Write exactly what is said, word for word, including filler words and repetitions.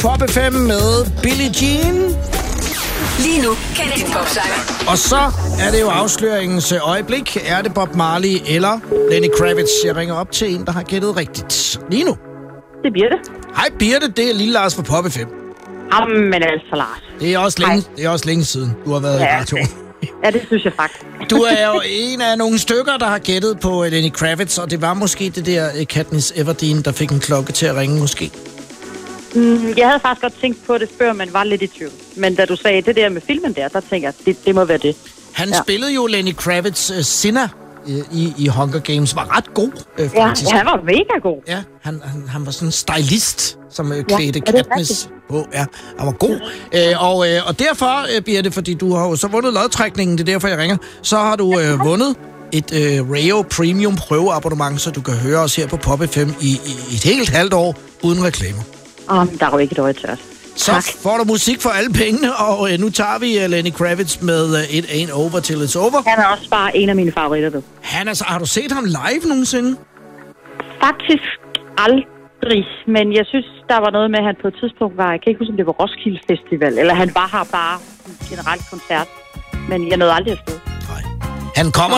Pop F M med Billie Jean. Lige nu kan det popsanger. Og så er det jo afsløringens øjeblik. Er det Bob Marley eller Lenny Kravitz? Jeg ringer op til en, der har gættet rigtigt. Lige nu. Det er Birte. Hej Birte, det er Lille Lars fra Pop F M. Jamen altså, Lars. Det er også længe, det er også længe siden, du har været ja, i radioen. Ja, det synes jeg faktisk. Du er jo en af nogle stykker, der har gættet på Lenny Kravitz, og det var måske det der Katniss Everdeen, der fik en klokke til at ringe, måske. Mm, jeg havde faktisk godt tænkt på det før, men var lidt i tvivl. Men da du sagde det der med filmen der, der tænker jeg, det, det må være det. Han ja. spillede jo Lenny Kravitz uh, Sinna i, i Hunger Games, var ret god, øh, faktisk. Ja, han var mega god. Ja, han, han, han var sådan en stylist, som øh, klædte ja, Katniss på. Ja, han var god. Øh, og, øh, og derfor, øh, Birte, fordi du har jo så vundet lodtrækningen, det er derfor, jeg ringer, så har du øh, vundet et øh, Rayo Premium prøveabonnement, så du kan høre os her på Pop F M i, i et helt halvt år uden reklamer. Åh, oh, der er jo ikke et øje tørt. Så tak. Får du musik for alle pengene, og øh, nu tager vi uh, Lenny Kravitz med uh, It Ain't Over Till It's Over. Han er også bare en af mine favoritter, du. Han er, har du set ham live nogensinde? Faktisk aldrig, men jeg synes, der var noget med, at han på et tidspunkt var, jeg kan ikke huske, om det var Roskilde Festival, eller han var her bare en generelt koncert, men jeg nåede aldrig afsted. Nej. Han kommer